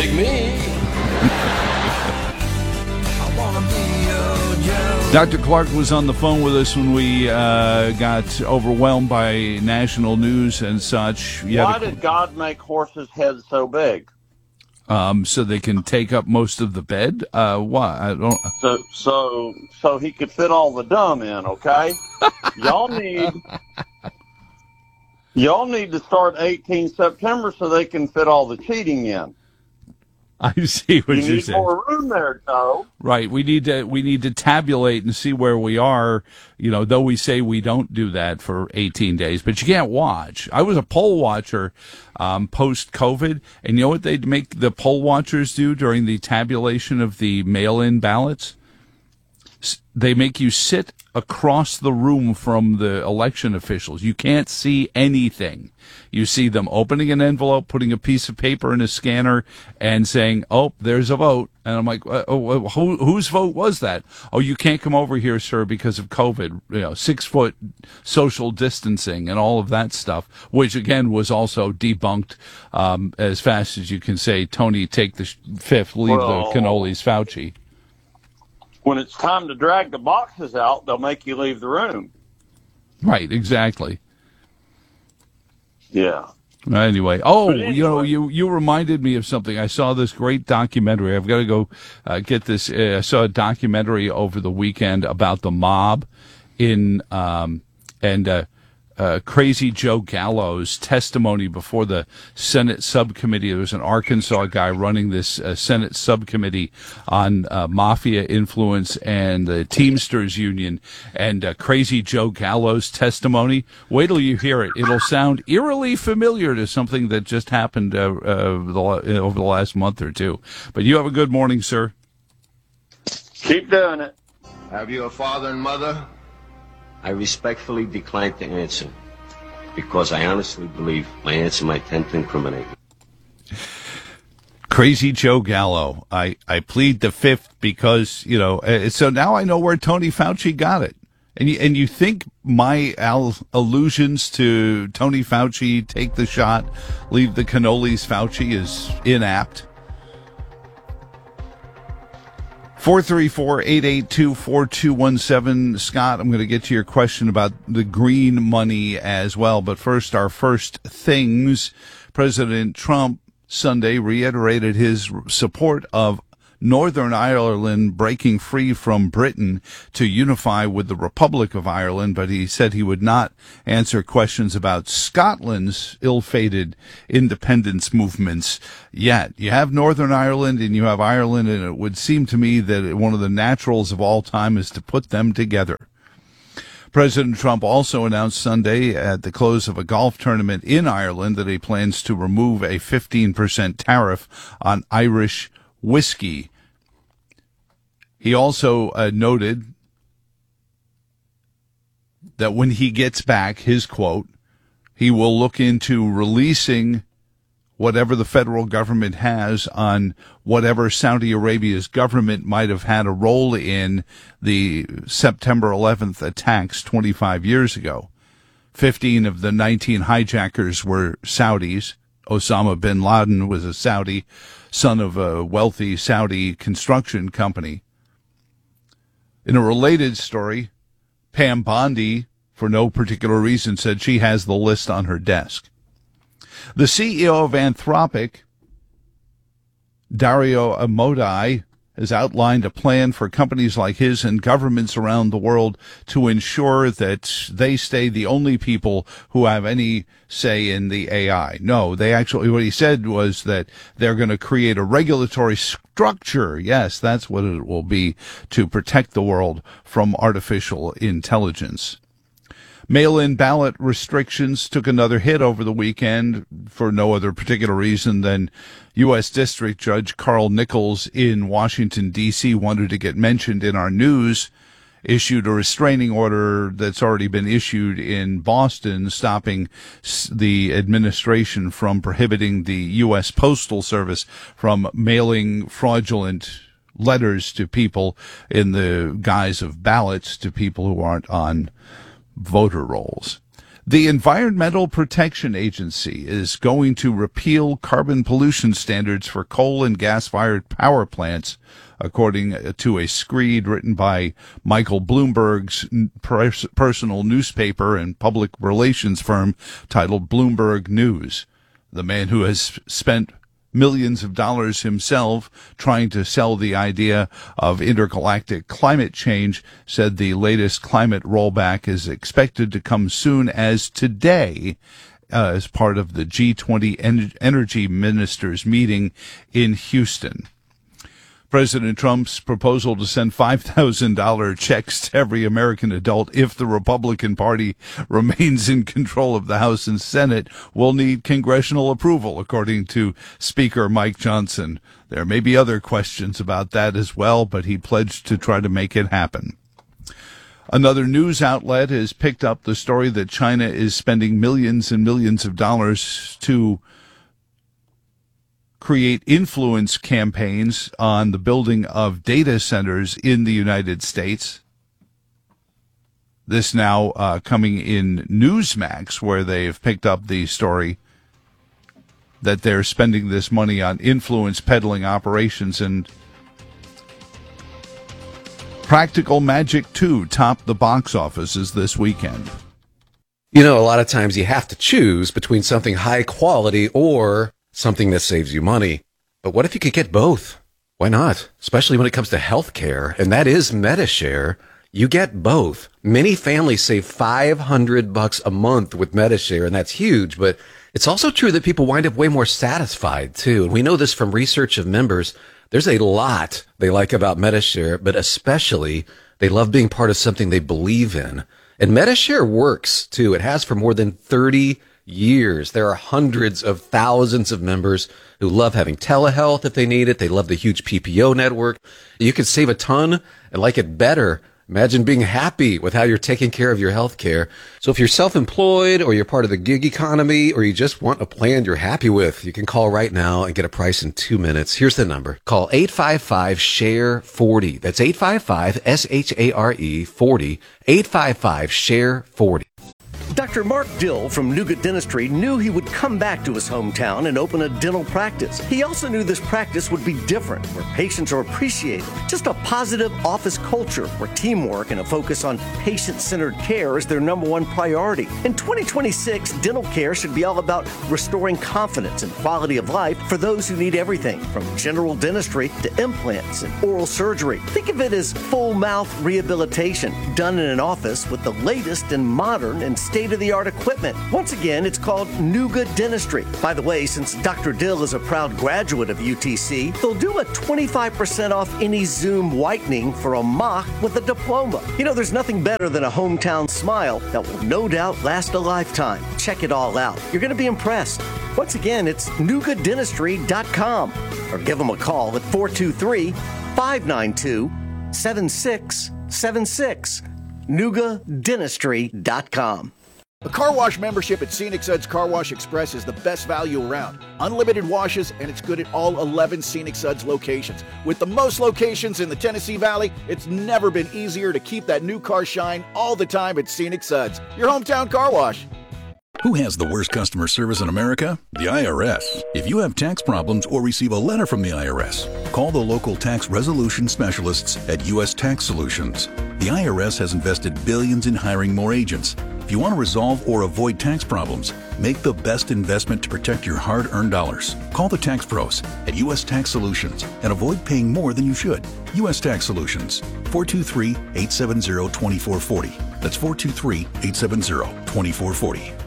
like me. Dr. Clark was on the phone with us when we got overwhelmed by national news and such. Why did God make horses' heads so big? So they can take up most of the bed? Why? I don't. So he could fit all the dumb in. Okay, y'all need to start 18 September so they can fit all the cheating in. I see what you're saying. You need more room there, Joe. Right. We need to tabulate and see where we are, though we say we don't do that for 18 days, but you can't watch. I was a poll watcher, post-COVID, and you know what they'd make the poll watchers do during the tabulation of the mail-in ballots? They make you sit across the room from the election officials. You can't see anything. You see them opening an envelope, putting a piece of paper in a scanner, and saying, "Oh, there's a vote." And I'm like, whose vote was that? "Oh, you can't come over here, sir, because of COVID. 6 foot social distancing and all of that stuff," which again was also debunked as fast as you can say, "Tony, take the fifth, leave the cannolis, Fauci." When it's time to drag the boxes out, they'll make you leave the room. Right, exactly. Yeah. Anyway, you reminded me of something. I saw this great documentary. I've got to go get this. I saw a documentary over the weekend about the mob in Crazy Joe Gallo's testimony before the Senate subcommittee. There was an Arkansas guy running this Senate subcommittee on mafia influence and the Teamsters Union, and Crazy Joe Gallo's testimony. Wait till you hear it. It'll sound eerily familiar to something that just happened over the last month or two. But you have a good morning, sir. Keep doing it. Have you a father and mother? I respectfully decline to answer because I honestly believe my answer might tend to incriminate me. Crazy Joe Gallo. I plead the fifth because, so now I know where Tony Fauci got it. And you think my allusions to Tony Fauci, take the shot, leave the cannolis, Fauci, is inapt? 434-882-4217. Scott, I'm going to get to your question about the green money as well. But first, our first things. President Trump Sunday reiterated his support of Northern Ireland breaking free from Britain to unify with the Republic of Ireland, but he said he would not answer questions about Scotland's ill-fated independence movements yet. You have Northern Ireland and you have Ireland, and it would seem to me that one of the naturals of all time is to put them together. President Trump also announced Sunday at the close of a golf tournament in Ireland that he plans to remove a 15% tariff on Irish whiskey. He also noted that when he gets back, his quote, he will look into releasing whatever the federal government has on whatever Saudi Arabia's government might have had a role in the September 11th attacks 25 years ago. 15 of the 19 hijackers were Saudis. Osama bin Laden was a Saudi, son of a wealthy Saudi construction company. In a related story, Pam Bondi, for no particular reason, said she has the list on her desk. The CEO of Anthropic, Dario Amodei, has outlined a plan for companies like his and governments around the world to ensure that they stay the only people who have any say in the AI. No, they actually, what he said was that they're going to create a regulatory structure. Yes, that's what it will be, to protect the world from artificial intelligence. Mail-in ballot restrictions took another hit over the weekend for no other particular reason than U.S. District Judge Carl Nichols in Washington, D.C. wanted to get mentioned in our news, issued a restraining order that's already been issued in Boston, stopping the administration from prohibiting the U.S. Postal Service from mailing fraudulent letters to people in the guise of ballots to people who aren't on voter rolls. The Environmental Protection Agency is going to repeal carbon pollution standards for coal and gas-fired power plants, according to a screed written by Michael Bloomberg's personal newspaper and public relations firm titled Bloomberg News. The man who has spent millions of dollars himself trying to sell the idea of intergalactic climate change said the latest climate rollback is expected to come soon as today as part of the G20 energy ministers meeting in Houston. President Trump's proposal to send $5,000 checks to every American adult if the Republican Party remains in control of the House and Senate will need congressional approval, according to Speaker Mike Johnson. There may be other questions about that as well, but he pledged to try to make it happen. Another news outlet has picked up the story that China is spending millions and millions of dollars to create influence campaigns on the building of data centers in the United States. This now coming in Newsmax, where they have picked up the story that they're spending this money on influence peddling operations. And Practical Magic 2 topped the box offices this weekend. You know, a lot of times you have to choose between something high quality or something that saves you money. But what if you could get both? Why not? Especially when it comes to healthcare, and that is Medi-Share. You get both. Many families save $500 a month with Medi-Share, and that's huge, but it's also true that people wind up way more satisfied too. And we know this from research of members. There's a lot they like about Medi-Share, but especially they love being part of something they believe in. And Medi-Share works too. It has for more than 30 years. There are hundreds of thousands of members who love having telehealth if they need it. They love the huge PPO network. You can save a ton and like it better. Imagine being happy with how you're taking care of your health care. So if you're self-employed or you're part of the gig economy or you just want a plan you're happy with, you can call right now and get a price in 2 minutes. Here's the number. Call 855-SHARE-40. That's 855-SHARE-40. 855-SHARE-40. Dr. Mark Dill from Nougat Dentistry knew he would come back to his hometown and open a dental practice. He also knew this practice would be different, where patients are appreciated. Just a positive office culture where teamwork and a focus on patient-centered care is their number one priority. In 2026, dental care should be all about restoring confidence and quality of life for those who need everything from general dentistry to implants and oral surgery. Think of it as full mouth rehabilitation done in an office with the latest and modern and state-of-the-art equipment. Once again, it's called Nougat Dentistry. By the way, since Dr. Dill is a proud graduate of UTC, they'll do a 25% off any Zoom whitening for a mock with a diploma. You know, there's nothing better than a hometown smile that will no doubt last a lifetime. Check it all out. You're going to be impressed. Once again, it's nougatdentistry.com or give them a call at 423-592-7676. nougatdentistry.com. A car wash membership at Scenic Suds Car Wash Express is the best value around. Unlimited washes, and it's good at all 11 Scenic Suds locations. With the most locations in the Tennessee Valley, it's never been easier to keep that new car shine all the time at Scenic Suds, your hometown car wash. Who has the worst customer service in America? The IRS. If you have tax problems or receive a letter from the IRS, call the local tax resolution specialists at U.S. Tax Solutions. The IRS has invested billions in hiring more agents. If you want to resolve or avoid tax problems, make the best investment to protect your hard-earned dollars. Call the tax pros at U.S. Tax Solutions and avoid paying more than you should. U.S. Tax Solutions, 423-870-2440. That's 423-870-2440.